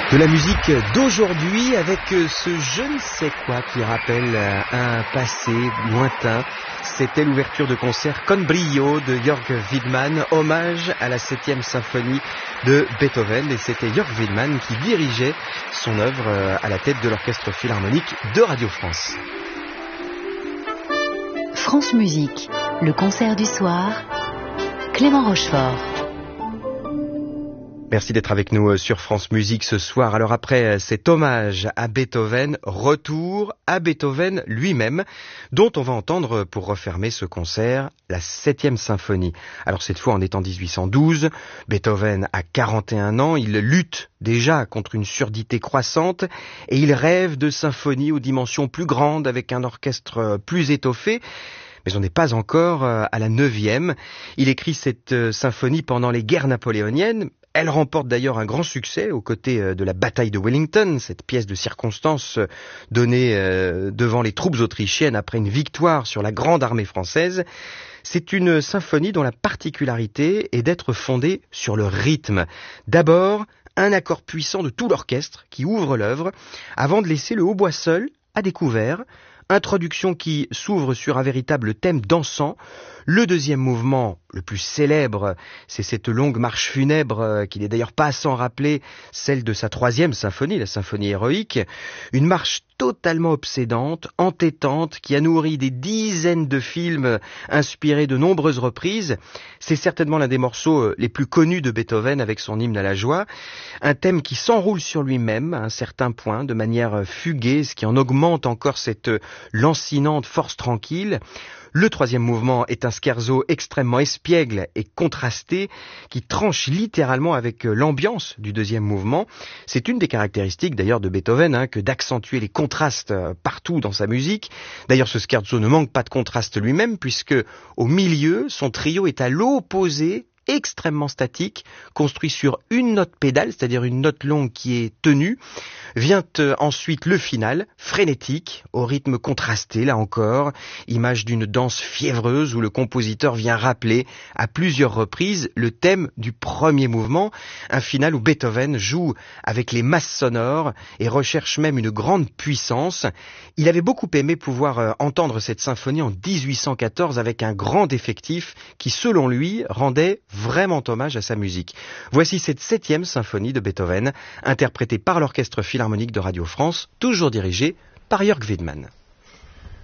De la musique d'aujourd'hui avec ce je ne sais quoi qui rappelle un passé lointain. C'était l'ouverture de concert Con Brio de Jörg Widmann, hommage à la 7e symphonie de Beethoven. Et c'était Jörg Widmann qui dirigeait son œuvre à la tête de l'Orchestre Philharmonique de Radio France. France Musique, le concert du soir, Clément Rochefort. Merci d'être avec nous sur France Musique ce soir. Alors après cet hommage à Beethoven, retour à Beethoven lui-même, dont on va entendre pour refermer ce concert la 7e symphonie. Alors cette fois on est en 1812, Beethoven a 41 ans, il lutte déjà contre une surdité croissante et il rêve de symphonies aux dimensions plus grandes avec un orchestre plus étoffé. Mais on n'est pas encore à la 9e. Il écrit cette symphonie pendant les guerres napoléoniennes. Elle remporte d'ailleurs un grand succès aux côtés de la bataille de Wellington, cette pièce de circonstance donnée devant les troupes autrichiennes après une victoire sur la grande armée française. C'est une symphonie dont la particularité est d'être fondée sur le rythme. D'abord, un accord puissant de tout l'orchestre qui ouvre l'œuvre, avant de laisser le hautbois seul, à découvert. Introduction qui s'ouvre sur un véritable thème dansant. Le deuxième mouvement, le plus célèbre, c'est cette longue marche funèbre qui n'est d'ailleurs pas sans rappeler celle de sa 3e symphonie, la symphonie héroïque. Une marche totalement obsédante, entêtante, qui a nourri des dizaines de films inspirés de nombreuses reprises. C'est certainement l'un des morceaux les plus connus de Beethoven avec son hymne à la joie. Un thème qui s'enroule sur lui-même à un certain point, de manière fuguée, ce qui en augmente encore cette lancinante force tranquille. Le 3e mouvement est un scherzo extrêmement espiègle et contrasté qui tranche littéralement avec l'ambiance du 2e mouvement. C'est une des caractéristiques d'ailleurs de Beethoven que d'accentuer les contrastes partout dans sa musique. D'ailleurs ce scherzo ne manque pas de contraste lui-même puisque au milieu son trio est à l'opposé, extrêmement statique, construit sur une note pédale, c'est-à-dire une note longue qui est tenue. Vient ensuite le final, frénétique, au rythme contrasté, là encore, image d'une danse fiévreuse où le compositeur vient rappeler à plusieurs reprises le thème du 1er mouvement, un final où Beethoven joue avec les masses sonores et recherche même une grande puissance. Il avait beaucoup aimé pouvoir entendre cette symphonie en 1814 avec un grand effectif qui, selon lui, rendait vraiment hommage à sa musique. Voici cette 7e symphonie de Beethoven, interprétée par l'Orchestre Philharmonique de Radio France, toujours dirigé par Jörg Widmann.